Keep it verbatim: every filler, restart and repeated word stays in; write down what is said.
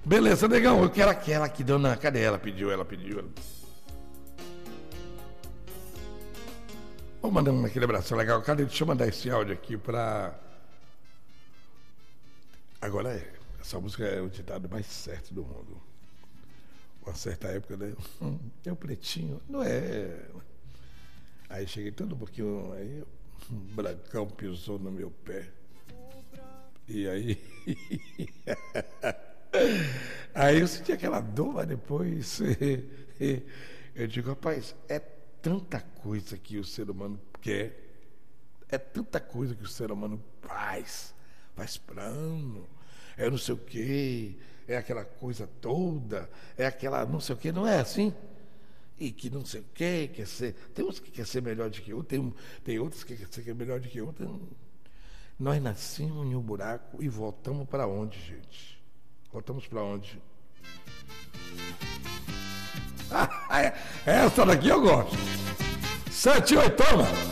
Beleza, negão, eu quero aquela aqui, dona. Cadê ela? Pediu, ela pediu. Ela... Vou mandar aquele abraço legal. Cadê? Deixa eu mandar esse áudio aqui pra. Agora é. Essa música é o ditado mais certo do mundo. Uma certa época, né? Hum, é o pretinho. Não é. Aí cheguei todo um pouquinho. Aí um brancão pisou no meu pé. E aí. Aí eu senti aquela dor, mas depois. Eu digo, rapaz, é tanta coisa que o ser humano quer. É tanta coisa que o ser humano faz. Faz plano. É não sei o quê. É aquela coisa toda. É aquela não sei o quê. Não é assim? E que não sei o quê. Quer ser, tem uns que quer ser melhor do que outros. Tem, tem outros que quer ser melhor do que outros. Nós nascemos em um buraco e voltamos para onde, gente? Voltamos para onde? Essa daqui eu gosto. Sete, oito, toma!